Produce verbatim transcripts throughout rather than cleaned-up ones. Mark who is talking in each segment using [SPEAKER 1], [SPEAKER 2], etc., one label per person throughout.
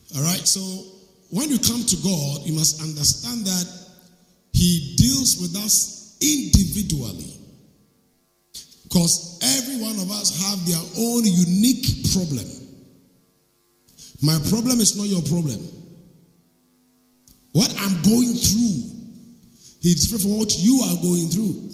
[SPEAKER 1] All right, so when you come to God, you must understand that He deals with us individually. Because every one of us have their own unique problem. My problem is not your problem. What I'm going through is different from what you are going through.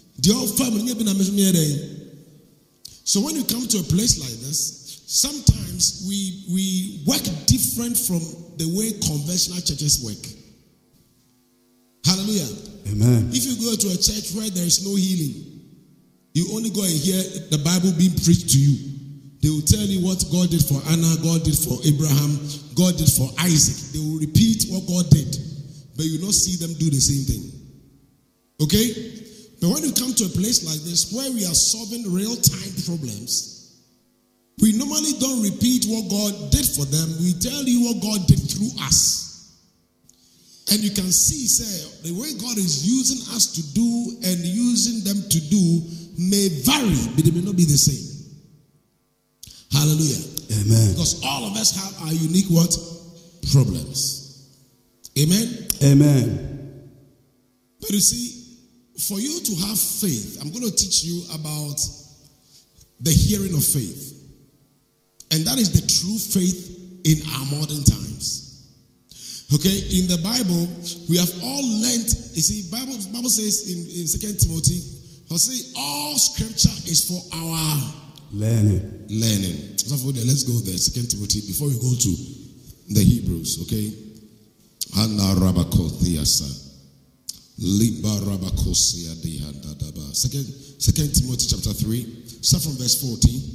[SPEAKER 1] So when you come to a place like this, sometimes we, we work different from the way conventional churches work. Hallelujah.
[SPEAKER 2] Amen.
[SPEAKER 1] If you go to a church where there is no healing, you only go and hear the Bible being preached to you. They will tell you what God did for Anna, God did for Abraham, God did for Isaac. They will repeat what God did, but you will not see them do the same thing. Okay? But when you come to a place like this where we are solving real-time problems, we normally don't repeat what God did for them. We tell you what God did through us. And you can see, say, the way God is using us to do and using them to do may vary, but it may not be the same. Hallelujah.
[SPEAKER 2] Amen.
[SPEAKER 1] Because all of us have our unique what? Problems. Amen?
[SPEAKER 2] Amen.
[SPEAKER 1] But you see, for you to have faith, I'm going to teach you about the hearing of faith. And that is the true faith in our modern times. Okay, in the Bible, we have all learned, you see, Bible, Bible says in, in Second Timothy, I'll say all scripture is for our
[SPEAKER 2] learning.
[SPEAKER 1] Learning. So let's go there, Second Timothy, before we go to the Hebrews, okay? Second, Second Timothy chapter three, start from verse fourteen.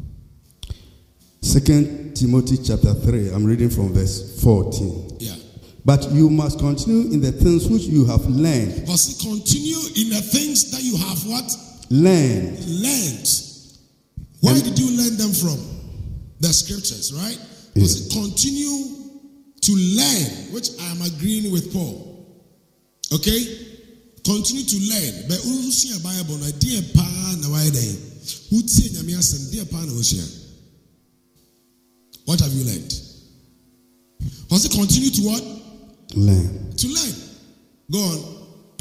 [SPEAKER 2] Second Timothy chapter three, I'm reading from verse fourteen.
[SPEAKER 1] Yeah.
[SPEAKER 2] But you must continue in the things which you have learned.
[SPEAKER 1] Must continue in the things that you have what?
[SPEAKER 2] Learned.
[SPEAKER 1] Learned. Where and did you learn them from? The scriptures, right? Must yeah. continue to learn, which I am agreeing with Paul. Okay? Continue to learn. But who see a Bible na dear pa na why day? Who say na me asem dear pa na ocean? What have you learned? Must it continue to what?
[SPEAKER 2] Learn.
[SPEAKER 1] To learn. Go on.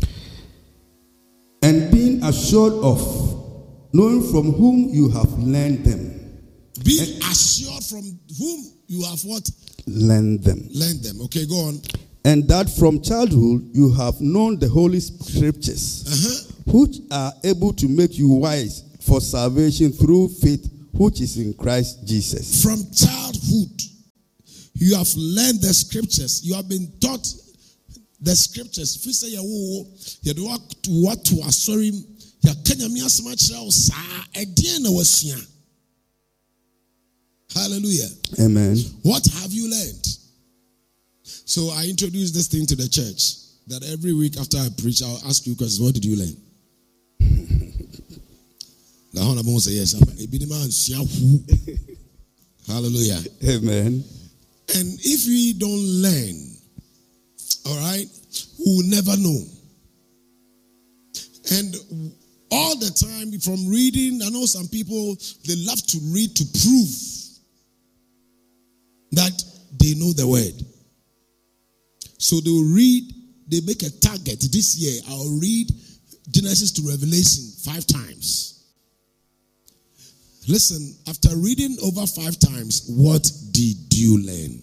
[SPEAKER 2] And being assured of, knowing from whom you have learned them.
[SPEAKER 1] Be and assured from whom you have what?
[SPEAKER 2] Learned them.
[SPEAKER 1] Learned them. Okay, go on.
[SPEAKER 2] And that from childhood you have known the Holy Scriptures, uh-huh. which are able to make you wise for salvation through faith, which is in Christ Jesus.
[SPEAKER 1] From childhood, you have learned the scriptures. You have been taught the scriptures. If you say you do what to assure him, you can me as much as a hallelujah.
[SPEAKER 2] Amen.
[SPEAKER 1] What have you learned? So I introduced this thing to the church that every week after I preach, I'll ask you questions. What did you learn? The Honorable say yes. Hallelujah.
[SPEAKER 2] Amen.
[SPEAKER 1] And if we don't learn, all right, we will never know. And all the time from reading, I know some people, they love to read to prove that they know the word. So they will read, they make a target. This year, I'll read Genesis to Revelation five times. Listen, after reading over five times, what did you learn?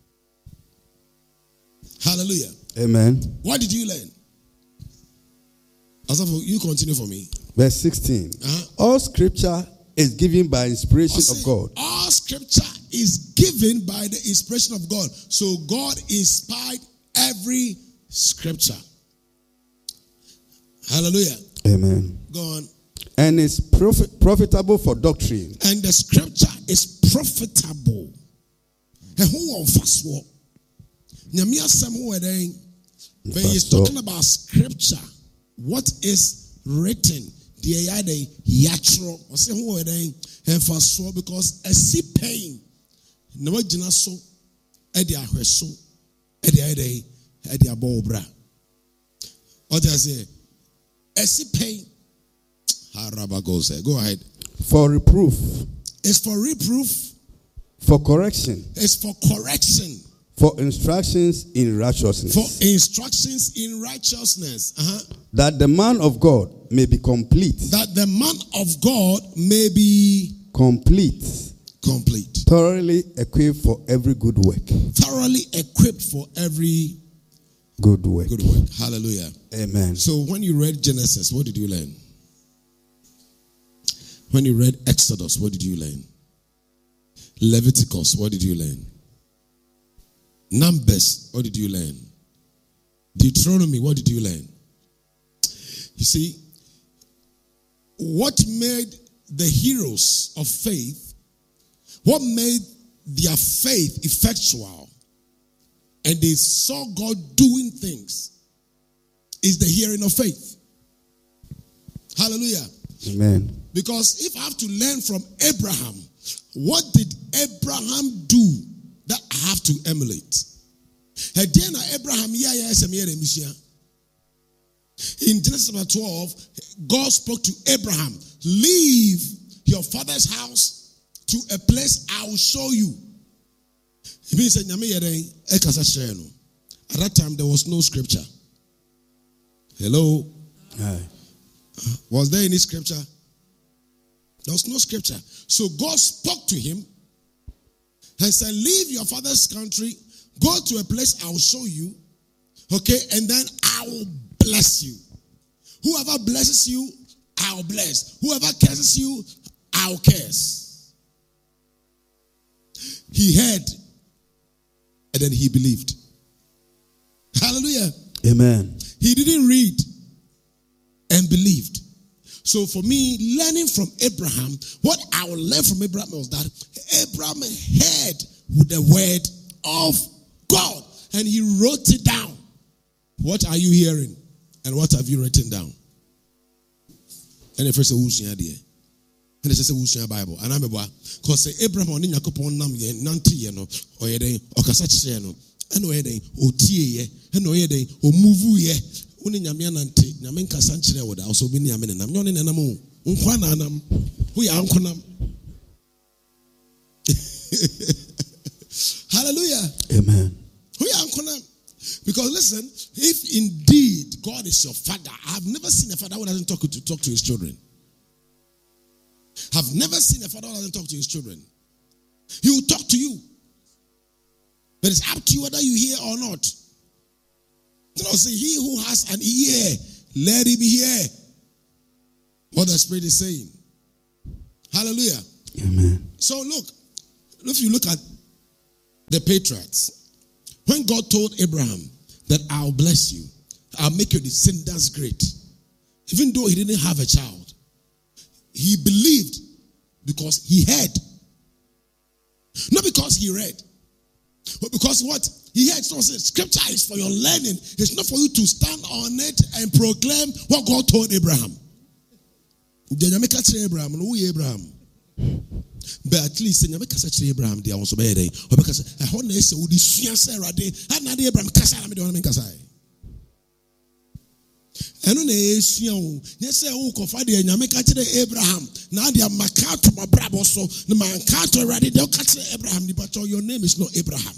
[SPEAKER 1] Hallelujah.
[SPEAKER 2] Amen.
[SPEAKER 1] What did you learn? Asafo, you continue for me.
[SPEAKER 2] Verse sixteen. Uh-huh. All scripture is given by inspiration
[SPEAKER 1] say,
[SPEAKER 2] of God.
[SPEAKER 1] All scripture is given by the inspiration of God. So God inspired every scripture. Hallelujah.
[SPEAKER 2] Amen.
[SPEAKER 1] Go on.
[SPEAKER 2] And is profit, profitable for doctrine.
[SPEAKER 1] And the scripture is profitable. And who on fast walk? When he's talking about scripture, what is written? The ayade yatro. I say who are they? And fast walk because a see pain. No jina so. Edi ahweso. Edi ayade. Edi abobra. What I say? A see pain. Go ahead.
[SPEAKER 2] For reproof.
[SPEAKER 1] It's for reproof.
[SPEAKER 2] For correction.
[SPEAKER 1] It's for correction.
[SPEAKER 2] For instructions in righteousness.
[SPEAKER 1] For instructions in righteousness. Uh-huh.
[SPEAKER 2] That the man of God may be complete.
[SPEAKER 1] That the man of God may be
[SPEAKER 2] complete.
[SPEAKER 1] Complete.
[SPEAKER 2] Thoroughly equipped for every good work.
[SPEAKER 1] Thoroughly equipped for every
[SPEAKER 2] good work.
[SPEAKER 1] Good work. Hallelujah.
[SPEAKER 2] Amen.
[SPEAKER 1] So when you read Genesis, what did you learn? When you read Exodus, what did you learn? Leviticus, what did you learn? Numbers, what did you learn? Deuteronomy, what did you learn? You see, what made the heroes of faith, what made their faith effectual, and they saw God doing things, is the hearing of faith. Hallelujah.
[SPEAKER 2] Amen.
[SPEAKER 1] Because if I have to learn from Abraham, what did Abraham do that I have to emulate? Abraham, in Genesis twelve, God spoke to Abraham, leave your father's house to a place I will show you. It means at that time there was no scripture. Hello?
[SPEAKER 2] Aye.
[SPEAKER 1] Was there any scripture? There was no scripture. So God spoke to him and said, leave your father's country, go to a place I will show you, okay, and then I will bless you. Whoever blesses you, I will bless. Whoever curses you, I will curse. He heard, and then he believed. Hallelujah.
[SPEAKER 2] Amen.
[SPEAKER 1] He didn't read and believed. So for me, learning from Abraham, what I will learn from Abraham was that Abraham heard with the word of God and he wrote it down. What are you hearing? And what have you written down? And the first who's here, dear. And it's just a who's Bible. And I'm a boy. Because Abraham on Yakupon Nam ye Nanti, no, or ye, or Casacheno, and no ye, or Tie, and no ye, or Muvu ye. Uni nyamia nante nyamen kasanchire woda also bi nyame nam nyone nenam nkwa na nam hu ya nkonam. Hallelujah.
[SPEAKER 2] Amen.
[SPEAKER 1] Hu ya nkonam. Because listen, if indeed God is your father, I have never seen a father who doesn't talk to talk to his children. I've never seen a father who doesn't talk to his children. He will talk to you. But it's up to you whether you hear or not. You know, say, he who has an ear, let him hear what the Spirit is saying. Hallelujah.
[SPEAKER 2] Amen.
[SPEAKER 1] So look, if you look at the patriarchs, when God told Abraham that I'll bless you, I'll make your descendants great, even though he didn't have a child, he believed because he heard. Not because he read, but because what? He heard. So scripture is for your learning. It's not for you to stand on it and proclaim what God told Abraham. Abraham, no Abraham. But at least in Abraham, they are also better. Because I want to say, "Would you see Sarah? I not Abraham. Kasa na me don't mean kasa." Eno na esuo. Yes, say who confide in Nyame ka kire Abraham. Na dia maka to my brabo so. Na man ka to already dey ka kire Abraham. But your name is not Abraham.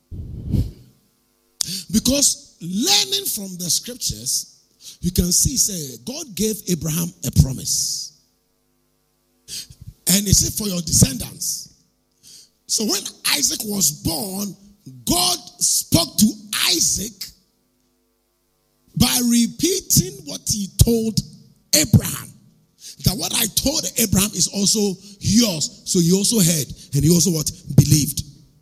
[SPEAKER 1] Because learning from the scriptures, you can see, say, God gave Abraham a promise. And he said, for your descendants. So when Isaac was born, God spoke to Isaac by repeating what he told Abraham. That what I told Abraham is also yours. So he also heard, and he also what? Believed.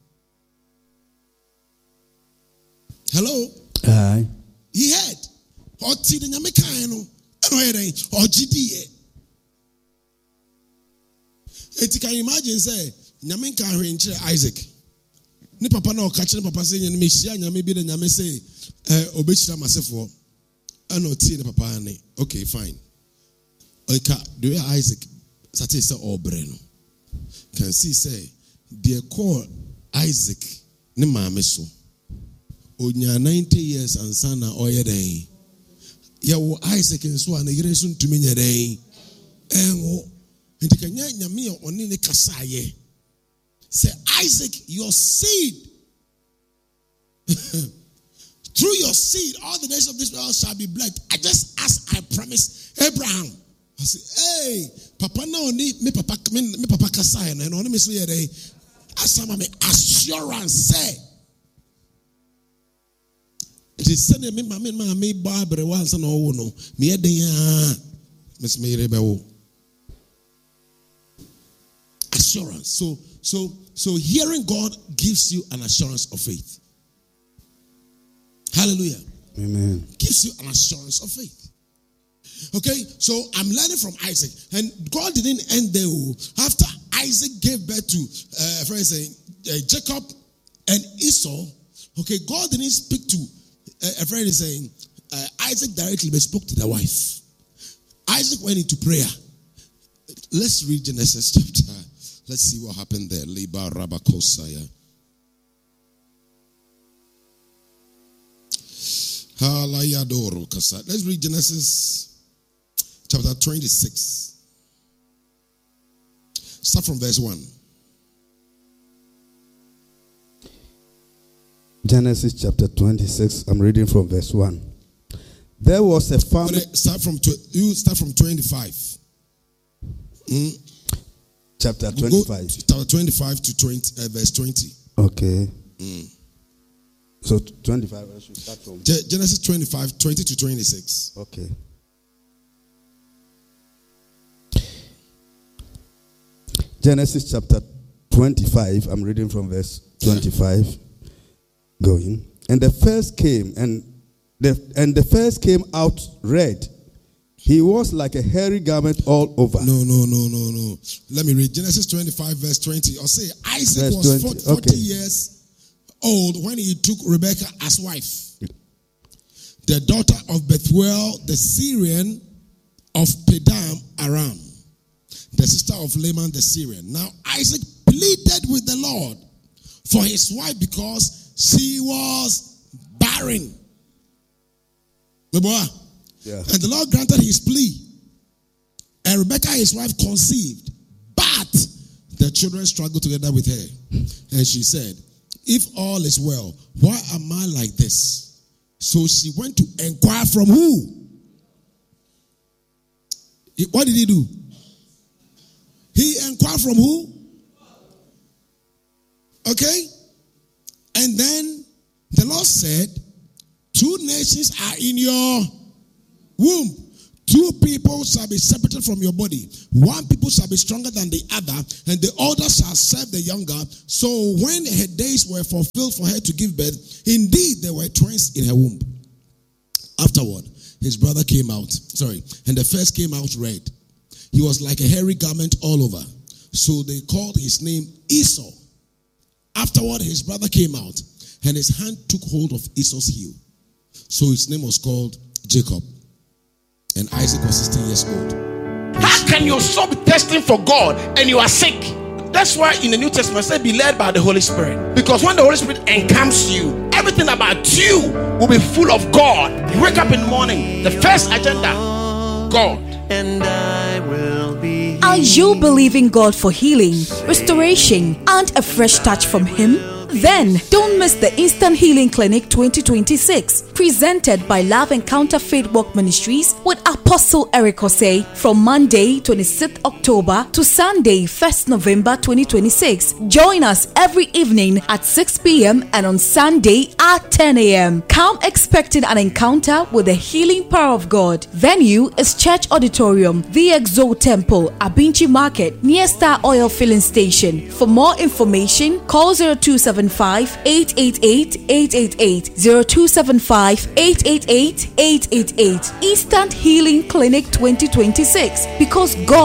[SPEAKER 1] Hello?
[SPEAKER 2] Aye.
[SPEAKER 1] He heard. Or ti the nyame kan no, eno hearing or gidi. Eti can imagine say nyame kan hwe nkyere Isaac. Ni papa na o ka kire papa say nyame hia nyame bi the nyame say eh obechira masefo. Eno ti the papa ne. Okay, fine. Oika do you Isaac sati say obre no. Can see say they call Isaac ne maame so. Onya ninety years and son na oyeden. Yawo Isaac nso ana yere so ntumi nyeden. Enwo nti kanya nyame oni ne kasaye. Say Isaac, your seed Through your seed, all the nations of this world shall be blessed. I just as I promised Abraham. I say, hey, Papa now need me Papa me, me Papa Kasai and only me say they asama me assurance say. It is sending me my me me Barbara once and all no me e den Miss me rebe assurance. So so so hearing God gives you an assurance of faith. Hallelujah.
[SPEAKER 2] Amen.
[SPEAKER 1] Gives you an assurance of faith. Okay, so I'm learning from Isaac, and God didn't end there. After Isaac gave birth to uh, friend saying uh, Jacob and Esau, okay, God didn't speak to uh, a friend is saying uh, Isaac directly, but spoke to the wife. Isaac went into prayer. Let's read Genesis chapter. Let's see what happened there. Liba Rabakosaya. Let's read Genesis chapter twenty-six. Start from verse one.
[SPEAKER 2] Genesis chapter twenty-six. I'm reading from verse one. There was a famine.
[SPEAKER 1] Start from you start from twenty-five. Mm.
[SPEAKER 2] Chapter twenty-five.
[SPEAKER 1] Go, chapter twenty-five to twenty, uh, verse twenty.
[SPEAKER 2] Okay.
[SPEAKER 1] Mm.
[SPEAKER 2] So twenty-five, I should start from
[SPEAKER 1] Genesis twenty-five, twenty to twenty-six.
[SPEAKER 2] Okay. Genesis chapter twenty-five, I'm reading from verse twenty-five. Yeah. Going. And the first came, and the and the first came out red. He was like a hairy garment all over.
[SPEAKER 1] No, no, no, no, no. Let me read Genesis twenty-five, verse twenty. I'll say Isaac
[SPEAKER 2] verse
[SPEAKER 1] was
[SPEAKER 2] twenty.
[SPEAKER 1] forty
[SPEAKER 2] Okay.
[SPEAKER 1] years old when he took Rebekah as wife, the daughter of Bethuel, the Syrian of Paddan Aram, the sister of Laman the Syrian. Now Isaac pleaded with the Lord for his wife because she was barren.
[SPEAKER 2] Yeah.
[SPEAKER 1] And the Lord granted his plea. And Rebekah, his wife, conceived. But the children struggled together with her. And she said, if all is well, why am I like this? So she went to inquire from who? What did he do? He inquired from who? Okay? And then the Lord said, two nations are in your womb. Two people shall be separated from your body. One people shall be stronger than the other, and the older shall serve the younger. So when her days were fulfilled for her to give birth, indeed there were twins in her womb. Afterward, his brother came out. Sorry. And the first came out red. He was like a hairy garment all over. So they called his name Esau. Afterward, his brother came out, and his hand took hold of Esau's heel. So his name was called Jacob. And Isaac was sixteen years old.
[SPEAKER 3] How can your soul be testing for God and you are sick? That's why in the New Testament it says be led by the Holy Spirit. Because when the Holy Spirit encamps you, everything about you will be full of God. You wake up in the morning, the first agenda, God.
[SPEAKER 4] And I will be.
[SPEAKER 5] Are you believing God for healing, restoration, and a fresh touch from Him? Then don't miss the Instant Healing Clinic twenty twenty-six, presented by Love Encounter Faith Walk Ministries with Apostle Eric Osei, from Monday twenty-sixth October to Sunday first November twenty twenty-six. Join us every evening at six p.m. and on Sunday at ten a.m. Come expecting an encounter with the healing power of God. Venue is Church Auditorium, The Exo Temple, Abinchi Market, near Star Oil Filling Station. For more information, call zero two seven five, eight eight eight, eight eight eight, zero two seven five, eight eight eight, eight eight eight. Instant Healing Clinic twenty twenty-six, because God